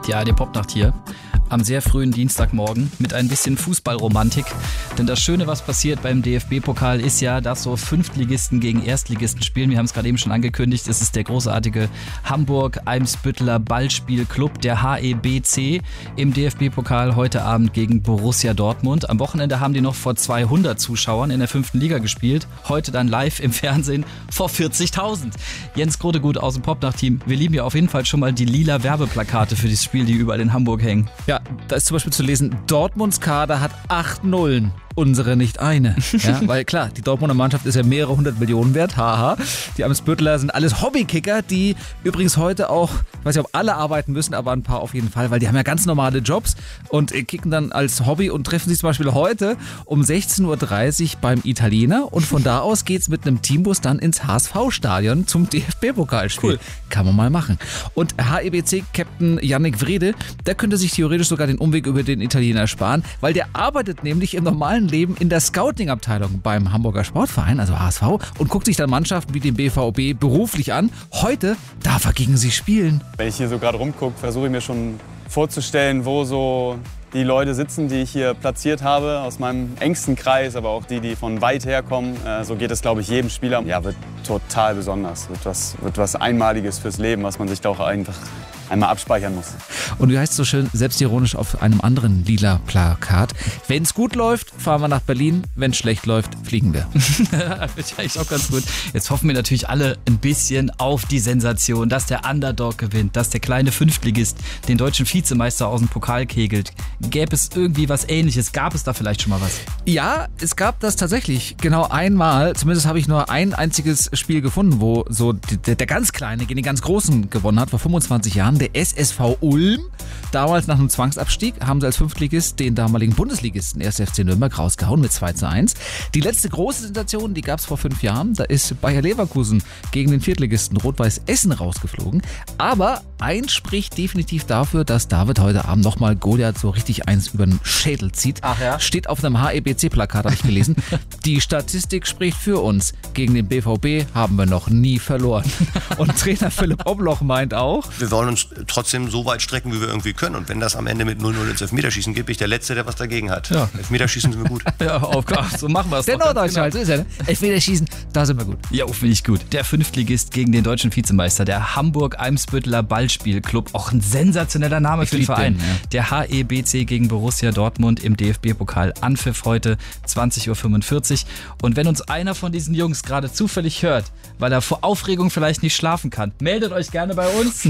Ja, die Popnacht hier am sehr frühen Dienstagmorgen mit ein bisschen Fußballromantik. Denn das Schöne, was passiert beim DFB-Pokal, ist ja, dass so Fünftligisten gegen Erstligisten spielen. Wir haben es gerade eben schon angekündigt. Es ist der großartige Hamburg-Eimsbütteler Ballspielclub, der HEBC, im DFB-Pokal heute Abend gegen Borussia Dortmund. Am Wochenende haben die noch vor 200 Zuschauern in der 5. Liga gespielt. Heute dann live im Fernsehen vor 40.000. Jens Grotegut aus dem Popnacht-Team. Wir lieben ja auf jeden Fall schon mal die lila Werbeplakate für dieses Spiel, die überall in Hamburg hängen. Ja, da ist zum Beispiel zu lesen, Dortmunds Kader hat 8 Nullen. Unsere nicht eine. Ja, weil klar, die Dortmunder Mannschaft ist ja mehrere 100 Millionen wert. Haha. Die Eimsbütteler sind alles Hobbykicker, die übrigens heute auch, ich weiß nicht, ob alle arbeiten müssen, aber ein paar auf jeden Fall, weil die haben ja ganz normale Jobs und kicken dann als Hobby und treffen sich zum Beispiel heute um 16.30 Uhr beim Italiener und von da aus geht's mit einem Teambus dann ins HSV-Stadion zum DFB-Pokalspiel. Cool. Kann man mal machen. Und HEBC-Captain Yannick Wrede, der könnte sich theoretisch sogar den Umweg über den Italiener sparen, weil der arbeitet nämlich im normalen Leben in der Scouting-Abteilung beim Hamburger Sportverein, also HSV, und guckt sich dann Mannschaften wie den BVB beruflich an. Heute darf er gegen sie spielen. Wenn ich hier so gerade rumgucke, versuche ich mir schon vorzustellen, wo so die Leute sitzen, die ich hier platziert habe, aus meinem engsten Kreis, aber auch die von weit her kommen. So geht es, glaube ich, jedem Spieler. Ja, wird total besonders, wird was Einmaliges fürs Leben, was man sich da auch einfach einmal abspeichern muss. Und wie heißt es so schön, selbstironisch auf einem anderen lila Plakat: Wenn es gut läuft, fahren wir nach Berlin, wenn es schlecht läuft, fliegen wir. Wird ja eigentlich auch ganz gut. Jetzt hoffen wir natürlich alle ein bisschen auf die Sensation, dass der Underdog gewinnt, dass der kleine Fünftligist den deutschen Vizemeister aus dem Pokal kegelt. Gäbe es irgendwie was Ähnliches? Gab es da vielleicht schon mal was? Ja, es gab das tatsächlich genau einmal. Zumindest habe ich nur ein einziges Spiel gefunden, wo so der ganz Kleine gegen den ganz Großen gewonnen hat, vor 25 Jahren. Der SSV Ulm. Damals nach einem Zwangsabstieg haben sie als Fünftligist den damaligen Bundesligisten 1. FC Nürnberg rausgehauen mit 2:1. Die letzte große Sensation, die gab es vor 5 Jahren. Da ist Bayer Leverkusen gegen den Viertligisten Rot-Weiß Essen rausgeflogen. Aber eins spricht definitiv dafür, dass David heute Abend nochmal Goliath so richtig eins über den Schädel zieht. Ach ja? Steht auf einem HEBC-Plakat, habe ich gelesen. Die Statistik spricht für uns. Gegen den BVB haben wir noch nie verloren. Und Trainer Philipp Obloch meint auch: Wir wollen uns trotzdem so weit strecken, wie wir irgendwie können. Und wenn das am Ende mit 0:0 ins Elfmeterschießen geht, bin ich der Letzte, der was dagegen hat. Ja. Elfmeterschießen sind wir gut. Ja, so machen wir es. Der Norddeutsche halt, so ist er, ne? Elfmeterschießen, da sind wir gut. Ja, finde ich gut. Der Fünftligist gegen den deutschen Vizemeister, der Hamburg-Eimsbütteler Ballspielclub. Auch ein sensationeller Name für den Verein. Den, ja. Der HEBC gegen Borussia Dortmund im DFB-Pokal. Anpfiff heute 20.45 Uhr. Und wenn uns einer von diesen Jungs gerade zufällig hört, weil er vor Aufregung vielleicht nicht schlafen kann, meldet euch gerne bei uns.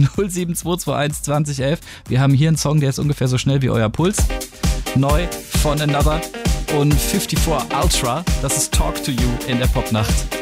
07221 2011. Wir haben hier einen Song, der ist ungefähr so schnell wie euer Puls. Neu von Another und 54 Ultra. Das ist Talk to You in der Popnacht.